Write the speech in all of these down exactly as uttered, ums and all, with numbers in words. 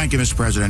Thank you, Mister President.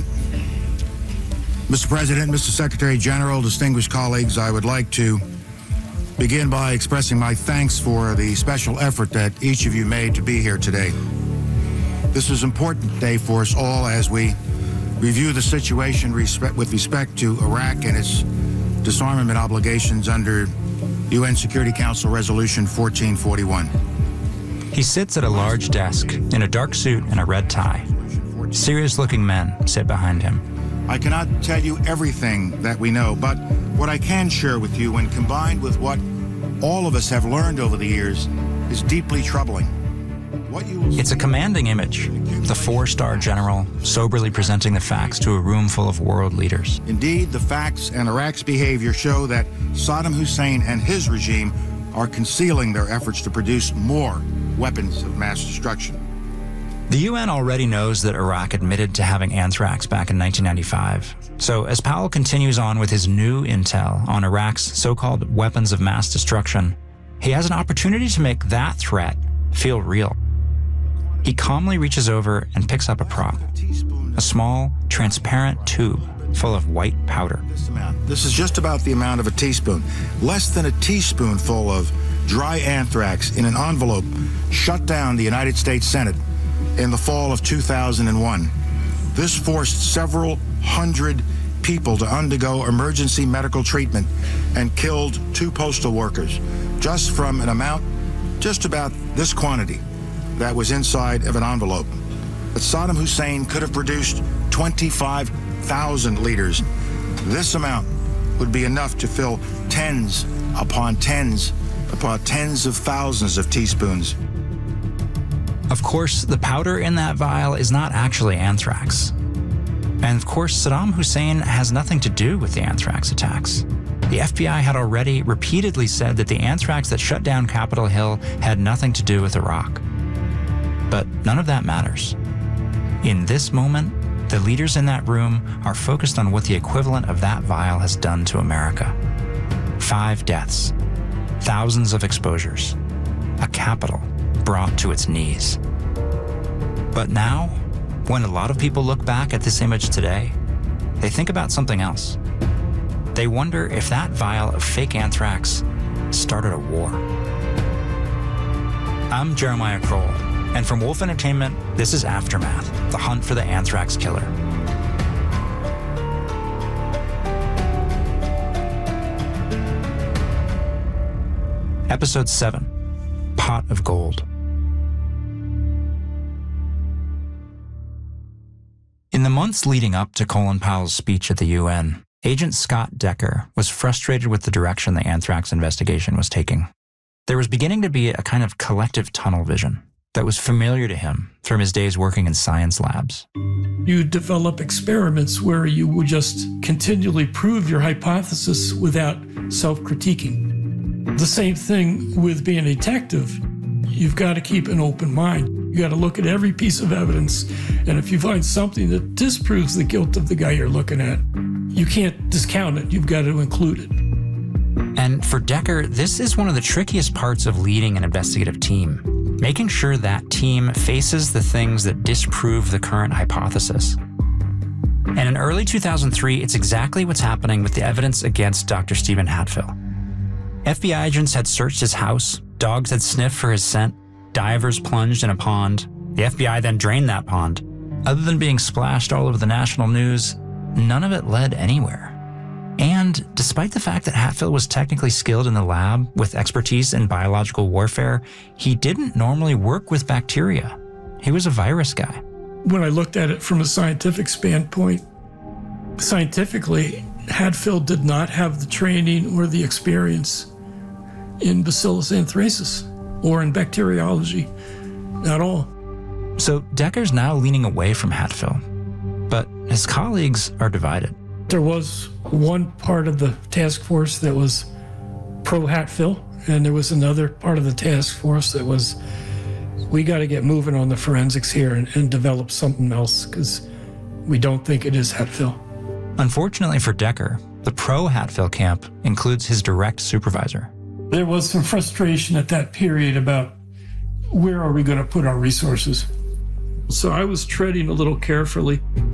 Mister President, Mister Secretary General, distinguished colleagues, I would like to begin by expressing my thanks for the special effort that each of you made to be here today. This is an important day for us all as we review the situation respect, with respect to Iraq and its disarmament obligations under U N Security Council Resolution fourteen forty-one. He sits at a large desk in a dark suit and a red tie. Serious-looking men sit behind him. I cannot tell you everything that we know, but what I can share with you, when combined with what all of us have learned over the years, is deeply troubling. What you It's a commanding image, the four-star general soberly presenting the facts to a room full of world leaders. Indeed, the facts and Iraq's behavior show that Saddam Hussein and his regime are concealing their efforts to produce more weapons of mass destruction. The U N already knows that Iraq admitted to having anthrax back in nineteen ninety-five. So as Powell continues on with his new intel on Iraq's so-called weapons of mass destruction, he has an opportunity to make that threat feel real. He calmly reaches over and picks up a prop, a small, transparent tube full of white powder. This amount. This is just about the amount of a teaspoon. Less than a teaspoonful of dry anthrax in an envelope shut down the United States Senate in the fall of two thousand one. This forced several hundred people to undergo emergency medical treatment and killed two postal workers, just from an amount, just about this quantity, that was inside of an envelope. But Saddam Hussein could have produced twenty-five thousand liters. This amount would be enough to fill tens upon tens upon tens of thousands of teaspoons. Of course, the powder in that vial is not actually anthrax. And of course, Saddam Hussein has nothing to do with the anthrax attacks. The F B I had already repeatedly said that the anthrax that shut down Capitol Hill had nothing to do with Iraq. But none of that matters. In this moment, the leaders in that room are focused on what the equivalent of that vial has done to America. Five deaths, thousands of exposures, a capital brought to its knees. But now, when a lot of people look back at this image today, they think about something else. They wonder if that vial of fake anthrax started a war. I'm Jeremiah Kroll, and from Wolf Entertainment, this is Aftermath, the hunt for the anthrax killer. Episode seven, Pot of Gold. In the months leading up to Colin Powell's speech at the U N, Agent Scott Decker was frustrated with the direction the anthrax investigation was taking. There was beginning to be a kind of collective tunnel vision that was familiar to him from his days working in science labs. You develop experiments where you would just continually prove your hypothesis without self-critiquing. The same thing with being a detective. You've got to keep an open mind. You got to look at every piece of evidence, and if you find something that disproves the guilt of the guy you're looking at, you can't discount it. You've got to include it. And for Decker, this is one of the trickiest parts of leading an investigative team, making sure that team faces the things that disprove the current hypothesis. And in early two thousand three, it's exactly what's happening with the evidence against Doctor Stephen Hatfill. F B I agents had searched his house, dogs had sniffed for his scent, divers plunged in a pond. The F B I then drained that pond. Other than being splashed all over the national news, none of it led anywhere. And despite the fact that Hatfill was technically skilled in the lab with expertise in biological warfare, he didn't normally work with bacteria. He was a virus guy. When I looked at it from a scientific standpoint, scientifically, Hatfill did not have the training or the experience in Bacillus anthracis or in bacteriology at all. So Decker's now leaning away from Hatfill, but his colleagues are divided. There was one part of the task force that was pro-Hatfill, and there was another part of the task force that was, we got to get moving on the forensics here and, and develop something else, because we don't think it is Hatfill. Unfortunately for Decker, the pro-Hatfill camp includes his direct supervisor. There was some frustration at that period about where are we going to put our resources. So I was treading a little carefully.